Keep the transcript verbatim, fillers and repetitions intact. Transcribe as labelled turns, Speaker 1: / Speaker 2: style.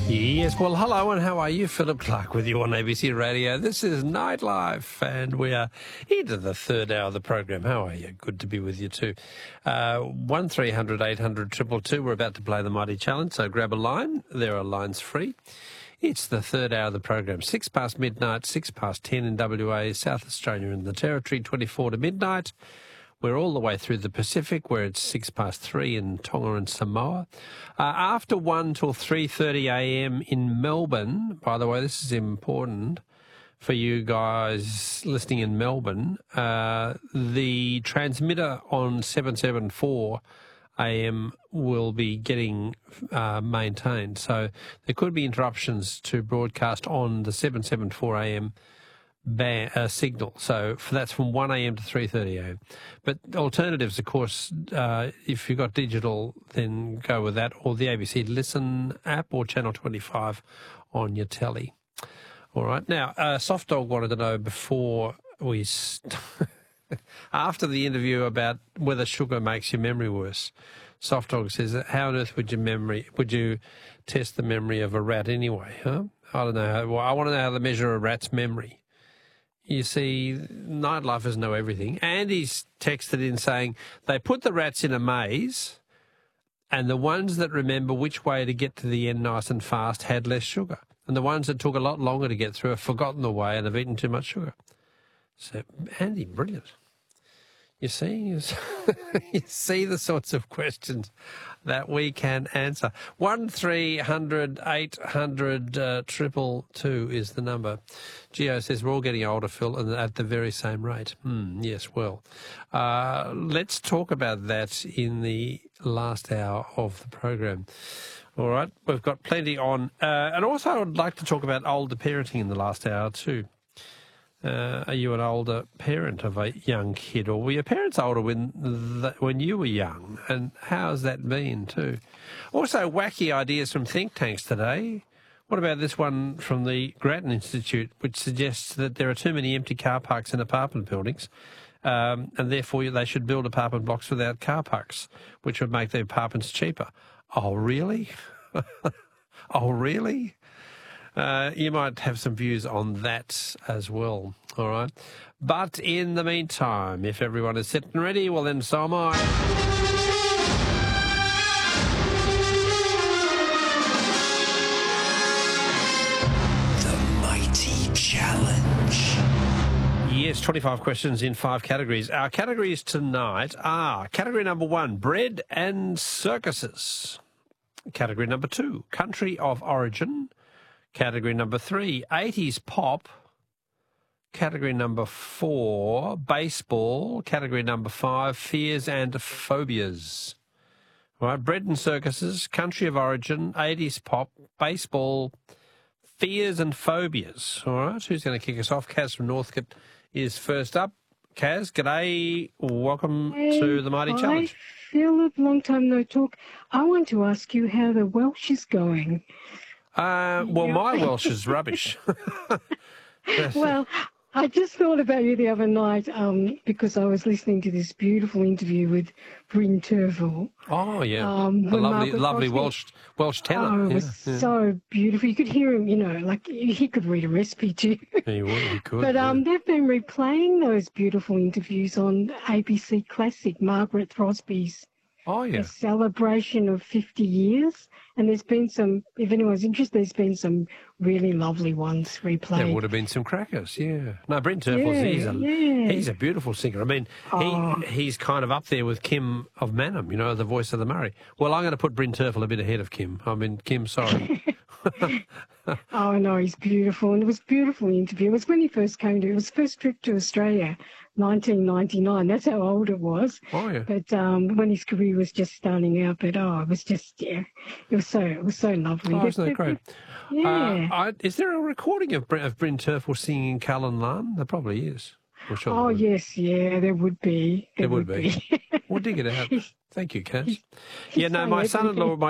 Speaker 1: Yes, well, hello and how are you? Philip Clark with you on A B C Radio. This is Nightlife and we are into the third hour of the program. How are you? Good to be with you too. Uh, one three hundred eight hundred two two two. We're about to play the Mighty Challenge, so grab a line. There are lines free. It's the third hour of the program. Six past midnight, six past ten in W A, South Australia and the Territory, twenty-four to midnight. We're all the way through the Pacific, where it's six past three in Tonga and Samoa. Uh, after one till three thirty a m in Melbourne, by the way, this is important for you guys listening in Melbourne, uh, the transmitter on seven seventy-four a m will be getting uh, maintained. So there could be interruptions to broadcast on the seven seventy-four a m Ban, uh, signal. So for, that's from one a m to three thirty a m But alternatives, of course, uh, if you've got digital, then go with that, or the A B C Listen app or Channel twenty-five on your telly. All right. Now, uh, Soft Dog wanted to know before we... St- after the interview about whether sugar makes your memory worse, Soft Dog says, how on earth would your memory... would you test the memory of a rat anyway? Huh? I don't know. How, well, I want to know how to measure a rat's memory. You see, Nightlifers know everything. Andy's texted in saying they put the rats in a maze and the ones that remember which way to get to the end nice and fast had less sugar. And the ones that took a lot longer to get through have forgotten the way and have eaten too much sugar. So, Andy, brilliant. You see, you see the sorts of questions that we can answer. One three hundred eight hundred uh, triple two is the number. Gio says we're all getting older, Phil, and at the very same rate. Hmm, yes, well, uh, let's talk about that in the last hour of the program. All right, we've got plenty on, uh, and also I would like to talk about older parenting in the last hour too. Uh, are you an older parent of a young kid, or were your parents older when the, when you were young? And how's that been too? Also, wacky ideas from think tanks today. What about this one from the Grattan Institute, which suggests that there are too many empty car parks in apartment buildings, um, and therefore they should build apartment blocks without car parks, which would make the apartments cheaper. Oh, really? Oh, really? Uh, you might have some views on that as well, all right? But in the meantime, if everyone is set and ready, well then so am I.
Speaker 2: The Mighty Challenge.
Speaker 1: Yes, twenty-five questions in five categories. Our categories tonight are category number one, bread and circuses. Category number two, country of origin. Category number three, eighties pop. Category number four, baseball. Category number five, fears and phobias. All right, bread and circuses, country of origin, eighties pop, baseball, fears and phobias. All right, who's going to kick us off? Kaz from Northcote is first up. Kaz, g'day. Welcome
Speaker 3: hey,
Speaker 1: to the Mighty
Speaker 3: hi,
Speaker 1: Challenge.
Speaker 3: Philip, long time no talk. I want to ask you how the Welsh is going.
Speaker 1: Uh, well, my Welsh is rubbish.
Speaker 3: Well, I just thought about you the other night um, because I was listening to this beautiful interview with Bryn Terfel.
Speaker 1: Oh, yeah.
Speaker 3: Um,
Speaker 1: the lovely,
Speaker 3: Margaret
Speaker 1: lovely
Speaker 3: Crosby.
Speaker 1: Welsh Welsh tenor.
Speaker 3: Oh, it
Speaker 1: yeah,
Speaker 3: was
Speaker 1: yeah.
Speaker 3: so beautiful. You could hear him, you know, like he could read a recipe too.
Speaker 1: He would, he could.
Speaker 3: But um,
Speaker 1: yeah.
Speaker 3: they've been replaying those beautiful interviews on A B C Classic, Margaret Crosby's
Speaker 1: Oh, yeah.
Speaker 3: a celebration of fifty years. And there's been some, if anyone's interested, there's been some really lovely ones replayed.
Speaker 1: There would have been some crackers, yeah. No, Bryn Terfel,
Speaker 3: Yeah,
Speaker 1: he's, a,
Speaker 3: yeah.
Speaker 1: he's a beautiful singer. I mean,
Speaker 3: Oh.
Speaker 1: he he's kind of up there with Kim of Manham, you know, the voice of the Murray. Well, I'm going to put Bryn Terfel a bit ahead of Kim. I mean, Kim, sorry.
Speaker 3: Oh, no, he's beautiful. And it was a beautiful interview. It was when he first came to, it was his first trip to Australia, nineteen ninety-nine. That's how old it was.
Speaker 1: Oh, yeah.
Speaker 3: But um, when his career was just starting out, but oh, it was just, yeah, it was so, it was so lovely.
Speaker 1: Oh, isn't that great?
Speaker 3: Yeah.
Speaker 1: Uh, I, is there a recording of, Br- of Bryn Terfel singing Cullen Lan? There probably is. I'm sure
Speaker 3: Oh,
Speaker 1: there would.
Speaker 3: yes, yeah, there would be.
Speaker 1: There would be. We'll dig it out. Thank you, Kaz.
Speaker 3: He's
Speaker 1: Yeah, no,
Speaker 3: done
Speaker 1: my son-in-law,
Speaker 3: everything.
Speaker 1: my